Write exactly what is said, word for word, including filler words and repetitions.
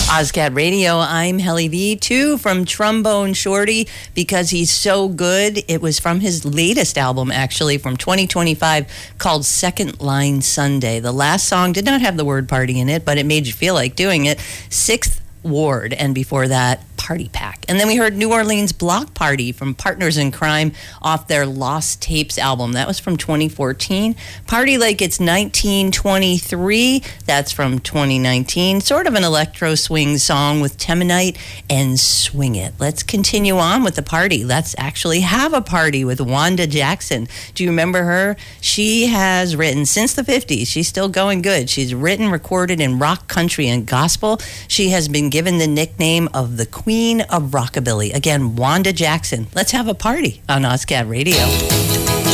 Ozcat Radio, I'm Helly V, too, from Trombone Shorty, because he's so good. It was from his latest album, actually, from twenty twenty-five, called Second Line Sunday. The last song did not have the word party in it, but it made you feel like doing it. Sixth Ward, and before that, Party Pack. And then we heard New Orleans Block Party from Partners in Crime off their Lost Tapes album. That was from twenty fourteen. Party Like It's nineteen twenty-three. That's from twenty nineteen. Sort of an electro swing song with Temanite and Swing It. Let's continue on with the party. Let's actually have a party with Wanda Jackson. Do you remember her? She has written since the fifties. She's still going good. She's written, recorded in rock, country, and gospel. She has been given the nickname of the Queen of Rockabilly. Again, Wanda Jackson. Let's have a party on Ozcat Radio.